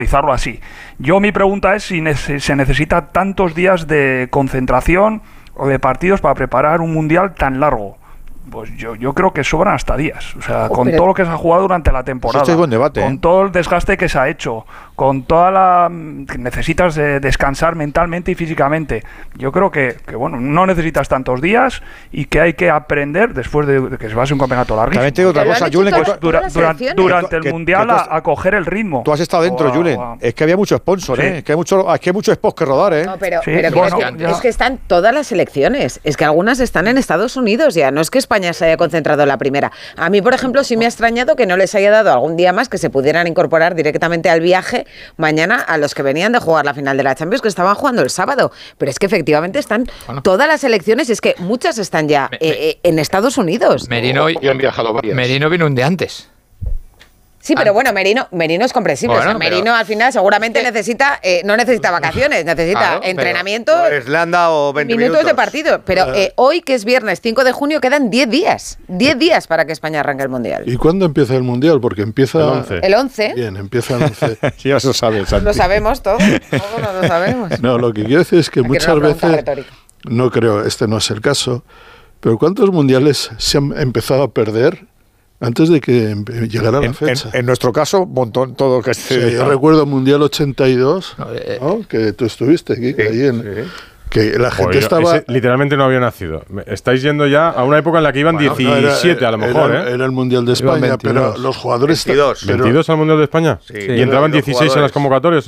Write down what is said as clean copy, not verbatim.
realizarlo así. Mi pregunta es si se necesita tantos días de concentración o de partidos para preparar un mundial tan largo. Pues yo creo que sobran hasta días. O sea, con todo lo que se ha jugado durante la temporada, este es buen debate, con todo el desgaste que se ha hecho, con toda la... necesitas descansar mentalmente y físicamente. Yo creo que bueno, no necesitas tantos días y que hay que aprender después de que se va a ser un campeonato larguísimo. También te digo otra cosa, Julen, que durante el mundial a coger el ritmo. Tú has estado dentro, Julen. Es que había mucho sponsor, sí. Es que hay mucho spot que rodar, No, pero es que están todas las selecciones. Es que algunas están en Estados Unidos ya. No es que España se haya concentrado en la primera. A mí, por ejemplo, sí me ha extrañado que no les haya dado algún día más que se pudieran incorporar directamente al viaje mañana a los que venían de jugar la final de la Champions, que estaban jugando el sábado. Pero es que efectivamente están todas las selecciones, es que muchas están ya en Estados Unidos. Merino vino un día antes. Sí, pero bueno, Merino es comprensible. Bueno, o sea, Merino al final seguramente no necesita vacaciones, necesita entrenamiento, pues le han dado 20 minutos de partido. Pero hoy, que es viernes 5 de junio, quedan 10 días. 10 días para que España arranque el Mundial. ¿Y cuándo empieza el Mundial? Porque empieza... El 11. Bien, empieza el 11. Ya eso sabes, Santi. Lo sabemos todos. Todos no lo sabemos. No, lo que quiero decir es que Aquí muchas veces... No creo, este no es el caso, pero ¿cuántos mundiales se han empezado a perder antes de que llegara la fecha? En nuestro caso, un montón, todo que sí, yo recuerdo Mundial 82, ¿no? Que tú estuviste aquí, que la gente estaba... literalmente no había nacido. Estáis yendo ya a una época en la que iban 17 a lo mejor. Era el Mundial de España, pero los jugadores... 22. ¿22 al Mundial de España? Sí. ¿Y entraban 16 en las convocatorias?